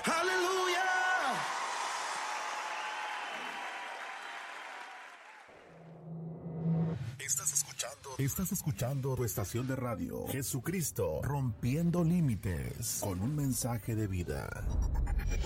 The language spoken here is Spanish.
Aleluya. Estás escuchando tu estación de radio, Jesucristo, rompiendo límites, con un mensaje de vida.